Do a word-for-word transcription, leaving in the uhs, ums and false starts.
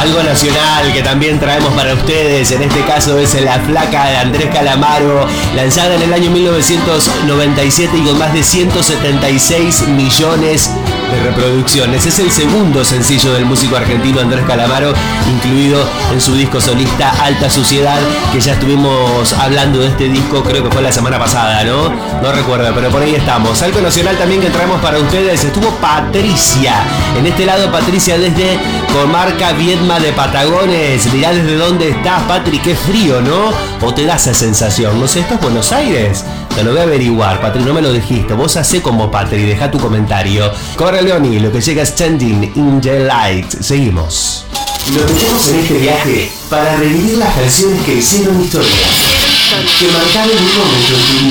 Algo nacional que también traemos para ustedes, en este caso es La Flaca de Andrés Calamaro, lanzada en el año mil novecientos noventa y siete y con más de ciento setenta y seis millones de reproducciones. Es el segundo sencillo del músico argentino Andrés Calamaro, incluido en su disco solista Alta Suciedad, que ya estuvimos hablando de este disco, creo que fue la semana pasada, ¿no? No recuerdo, pero por ahí estamos. Algo nacional también que traemos para ustedes, estuvo Patricia. En este lado Patricia desde comarca Viedma de Patagones. Mirá desde dónde estás, Patri, qué frío, ¿no? ¿O te da esa sensación? No sé, ¿esto es Buenos Aires? Te lo voy a averiguar, Patri, no me lo dijiste. Vos hacé como Patri, deja tu comentario. Corre, Leoni, lo que llega es Standing in the Light. Seguimos. Nos metemos en este viaje para revivir las canciones que hicieron historia, que marcaron un momento en tu vida.